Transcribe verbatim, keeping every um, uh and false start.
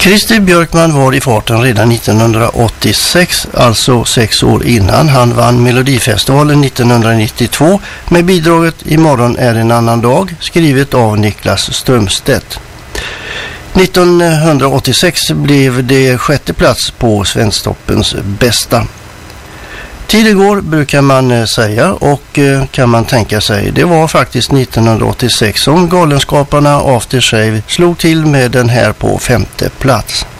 Christer Björkman var i farten redan nittonhundraåttiosex, alltså sex år innan han vann Melodifestivalen nittonhundranittiotvå med bidraget Imorgon är en annan dag, skrivet av Niklas Strömstedt. nittonhundraåttiosex blev det sjätte plats på Svensktoppens bästa. Tiden går brukar man säga, och kan man tänka sig, det var faktiskt nittonhundraåttiosex som Galenskaparna After Shave slog till med den här på femte plats.